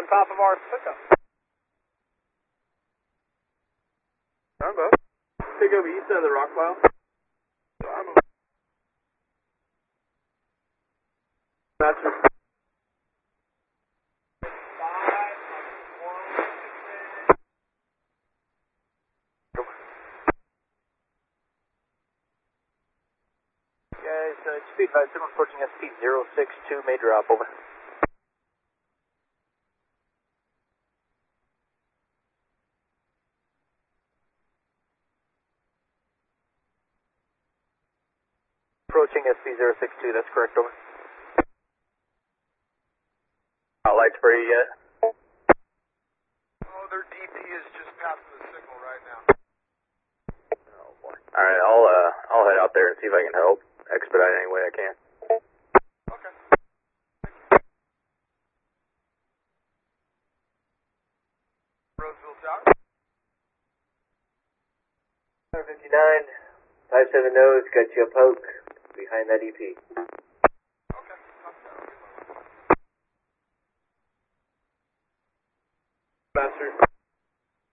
on top of our pickup. Combo. Pick up east of the rock pile. Master. Guys, speed 57 approaching SP 062, may drop, over. Approaching SP 062, that's correct, over. Lights for you yet? Oh, their DP is just passing the signal right now. Oh boy. Alright, I'll head out there and see if I can help. Expedite any way I can. Okay. Roseville Tower. 59, 57 nose, got you a poke behind that EP.